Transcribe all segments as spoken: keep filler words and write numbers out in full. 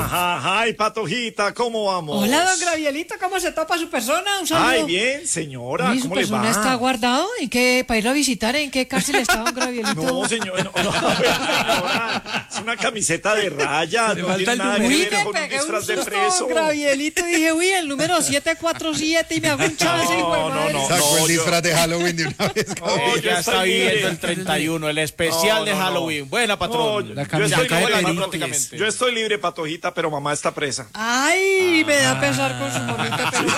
Ajá, ay, Patojita, ¿cómo vamos? Hola, don Gravielito, ¿cómo se topa su persona? Un saludo. Ay, bien, señora, Uy, ¿cómo ¿su le va? persona está guardado? ¿En qué, para irlo a visitar? ¿En qué cárcel está, don Gravielito? No, señor, no, no, señora, es una camiseta de rayas, Le no falta tiene el nada Uy, que me ver con un pegué un disfraz de susto, preso. don Gravielito, y dije, uy, el número siete cuatro siete, y me hago un chance, No, hijo de no, madre. no. Sacó el yo- disfraz de Halloween de una vez. No, yo ya está estoy viviendo libre. el treinta y uno, el especial No, de no, no. Halloween. Buena, No, patrón. yo, La yo camiseta estoy de libre, Benítez. prácticamente. Yo estoy libre, Patojita, pero mamá está presa. Ay, me da pesar con su mamita, pero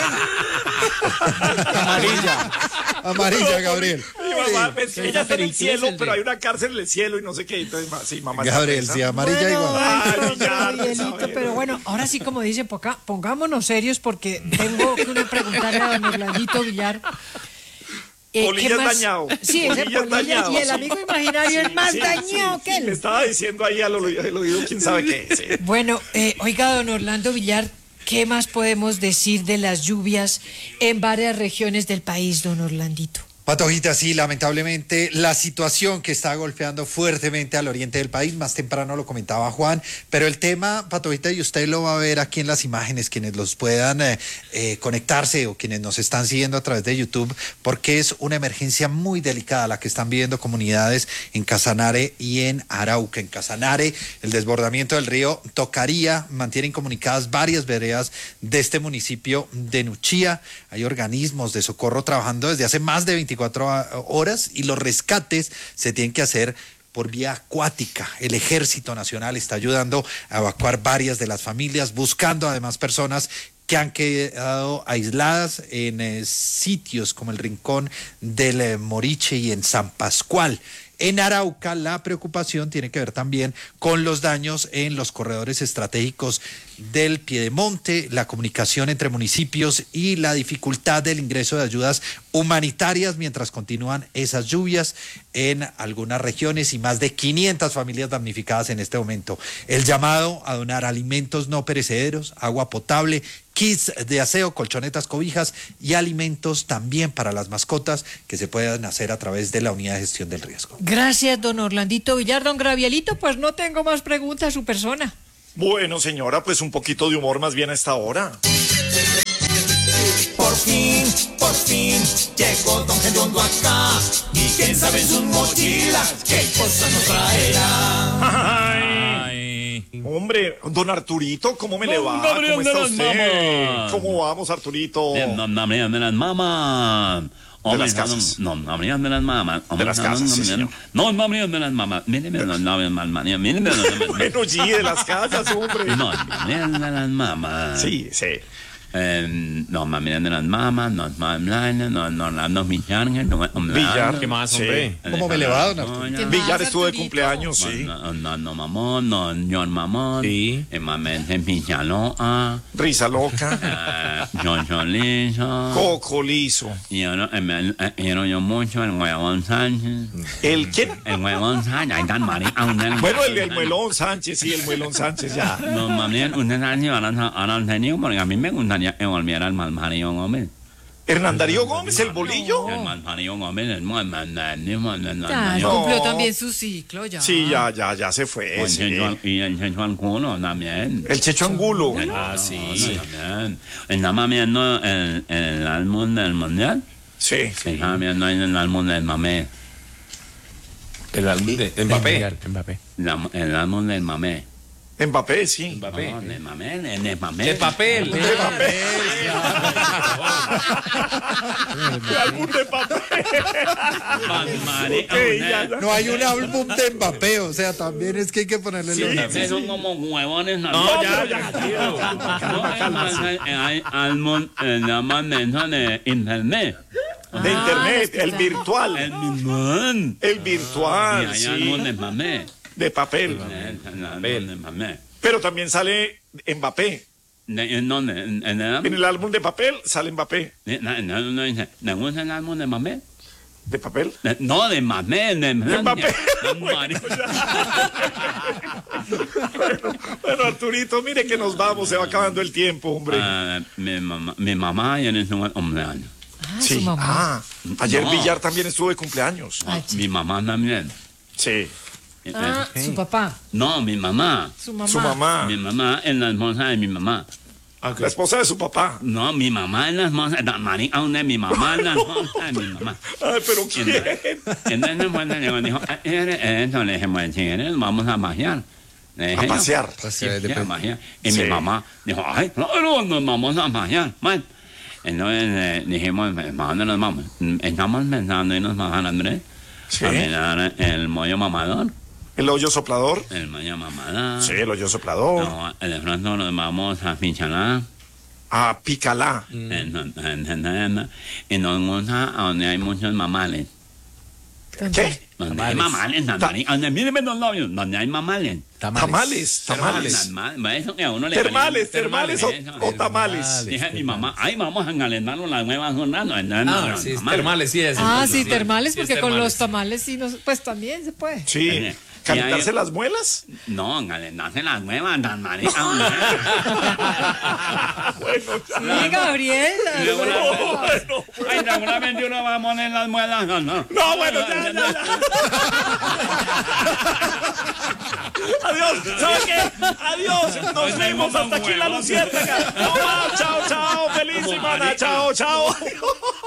bueno. Amarilla. Amarilla, Gabriel. Mi mamá, pues, Sí, ella está en el Peritier es cielo, el de- pero hay una cárcel en el cielo y no sé qué. Entonces, ma- sí, mamá está Gabriel, presa. sí, amarilla Bueno, igual. Ay, don Villar, Gabrielito, pues, a ver. pero bueno, ahora sí, como dice, poca- pongámonos serios porque tengo que uno preguntarle a don Orlandito Villar. eh, Polilla ¿qué es más? dañado. Sí, ese Polilla es Polilla, dañado, y el sí. amigo imaginario es más Sí, dañado sí, que sí, él. me estaba diciendo ahí al oído, al oído, quién sabe qué. Sí. Bueno, eh, oiga, don Orlando Villar, ¿qué más podemos decir de las lluvias en varias regiones del país, don Orlandito? Patojita, sí, lamentablemente la situación que está golpeando fuertemente al oriente del país, más temprano lo comentaba Juan, pero el tema, Patojita, y usted lo va a ver aquí en las imágenes, quienes los puedan eh, eh, conectarse o quienes nos están siguiendo a través de YouTube, porque es una emergencia muy delicada la que están viviendo comunidades en Casanare y en Arauca. En Casanare, el desbordamiento del río Tocaría mantiene incomunicadas varias veredas de este municipio de Nuchía. Hay organismos de socorro trabajando desde hace más de veinticuatro horas y los rescates se tienen que hacer por vía acuática. El Ejército Nacional está ayudando a evacuar varias de las familias, buscando además personas que han quedado aisladas en eh, sitios como el Rincón del eh, Moriche y en San Pascual. En Arauca, la preocupación tiene que ver también con los daños en los corredores estratégicos del Piedemonte, la comunicación entre municipios y la dificultad del ingreso de ayudas humanitarias mientras continúan esas lluvias en algunas regiones y más de quinientas familias damnificadas en este momento. El llamado a donar alimentos no perecederos, agua potable, kits de aseo, colchonetas, cobijas y alimentos también para las mascotas que se puedan hacer a través de la unidad de gestión del riesgo. Gracias, don Orlandito Villar. Don Gravielito, pues no tengo más preguntas a su persona. Bueno, señora, pues un poquito de humor más bien a esta hora. Por fin, por fin, llegó Don Gediondo acá. Y quién sabe en sus mochilas qué cosas nos traerá. Ay, hombre, don Arturito, ¿cómo me le Don va? Gabriel ¿Cómo de está las usted? Mamas. ¿Cómo vamos, Arturito? De las mamas. De las casas. No, no, habrían de las mamas. De las casas, sí, señor. No, no habrían de las mamas. Mire, mire, no, no habrían de las mamas. Mire, mire, Bueno, sí, de las casas, hombre. no, habrían de las mamas. Sí, sí. Eh, no, habrían de las mamas, no, no, no, no, no, no, no, Villar, no, Villar, ¿Qué más, sí. hombre? ¿Cómo me le va, don Arturo? ¿Qué más, Villar estuvo de Arturito? cumpleaños, sí. No, no, no, mamón, no, John mamón. Sí. El mamén de Villaloa. Risa loca. John Cholizo. Coco liso. Y yo, no- eh, me- eh, quiero yo mucho el huevón Sánchez. ¿El quién? El huevón Sánchez. Ay, tan mari- ah, un- Bueno, el, el muelón Sánchez, sí, el muelón Sánchez, ya. No, mami, usted sabe si ahora ahora han tenido, porque a mí me gustaría que volviera el Malparío Gómez. Hernán Darío Gómez, el bolillo. El Malparío Gómez, el mal- mal- mal- mal- mal- mal- Ya, mal- no. cumplió también su ciclo, ya. Sí, ya, ya, ya se fue. Con sí. Checho al- Y el Checho al culo también. El Checho Angulo. Ah, sí. También. ¿Estamos viendo el, el álbum del mundial? Sí. Estamos viendo el álbum del mamé. El álbum de Mbappé. Mbappé. La- el álbum del mamé. Mbappé, sí. Mbappé. No, de mamé, de, de mamé. De papel. De papel. De álbum de papel. Mari- Ok, ya, ya. No hay un álbum de Mbappé, o sea, también es que hay que ponerle Sí, los- Ustedes son como huevones. No, No, ya, ya, ya. No, además, hay- hay álbum, eh, llaman eso de internet. De internet, el El virtual. mismo. El Y virtual, hay álbum sí. de mamé. De papel. El álbum de mamé. Pero también sale Mbappé. De- ¿En dónde? ¿En en el En álbum? el álbum de papel sale Mbappé. Eh, no, no, no, dice, ¿le gusta el álbum de mamé? ¿De papel? De- No, de mamé, de Mbappé. No, Mari- Bueno, bueno, Arturito, mire que nos vamos, se va acabando el tiempo, hombre. Ah, mi mamá, mi mamá ayer estuvo de cumpleaños. Ah, Sí. su mamá. Ah, ayer No. Villar también estuvo de cumpleaños. Ay, Mi mamá también. Sí. Ah, Eh, su papá, No, mi mamá. su mamá. Su mamá. Mi mamá es la esposa de mi mamá. La esposa de su papá. No, mi mamá es la esposa de María, aún es mi mamá es la esposa de mi mamá. Ay, pero ¿quién? Entonces, bueno, le dijo, "Ah, eres- eso", le dije, bueno, si eres, vamos a pasear. Le dije A yo. pasear. Sí, sí, a pasear. Y Sí. mi mamá dijo, ay, no, no, nos vamos a pasear. Bueno, entonces eh, dijimos, ¿para dónde nos vamos? Estamos pensando irnos a San Andrés, Sí. a mirar el mollo mamador. El hoyo soplador. El mollo mamador. Sí, el hoyo soplador. No, de pronto nos vamos a Pinchalá. A Picalá. En- en- en- en- Y nos gusta a donde hay muchos mamales. ¿Qué? Donde hay mamales, donde, donde, míreme los labios, donde hay mamales. Tamales. Tamales. Tamales. Eso que a uno le Termales, calienta. termales o, o tamales. Dije mi mamá, ay, vamos a calentarnos las nuevas jornadas. Ah, sí, termales, sí es. Ah, entonces, sí, termales, sí es porque con termales. los tamales sí, nos, pues también se puede. Sí. Eh, ¿Calentarse y hay- las muelas? No, calentarse las nuevas, tan marica. Bueno, ya. Sí, Gabriela. Bueno, Ay, seguramente uno va a poner las muelas. No, no. no, bueno, ya, ya, ya. Adiós, ¿sabe qué? Adiós, nos vemos hasta aquí en la Luciérnaga. No más, chao, chao, feliz semana, chao, chao.